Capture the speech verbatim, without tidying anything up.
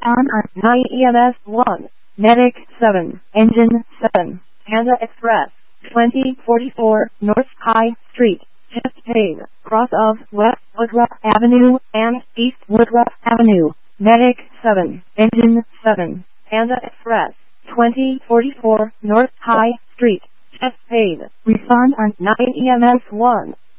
Respond on nine E M S one. Medic seven. Engine seven. Panda Express. twenty forty-four North High Street. Chest pain. Cross of West Woodruff Avenue and East Woodruff Avenue. Medic seven. Engine seven. Panda Express. twenty forty-four North High Street. Chest pain. Respond on nine E M S one.